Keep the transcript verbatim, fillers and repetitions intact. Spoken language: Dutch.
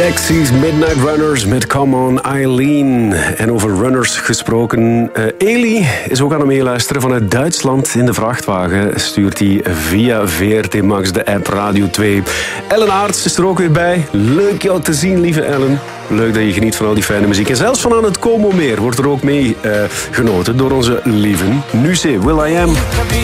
Dexys Midnight Runners met Come On Eileen. En over runners gesproken. Uh, Eli is ook aan het meeluisteren vanuit Duitsland. In de vrachtwagen stuurt hij via V R T Max de app Radio twee. Ellen Aarts is er ook weer bij. Leuk jou te zien, lieve Ellen. Leuk dat je geniet van al die fijne muziek. En zelfs van aan het Como Meer wordt er ook mee uh, genoten door onze lieven Nuce, Will I Am.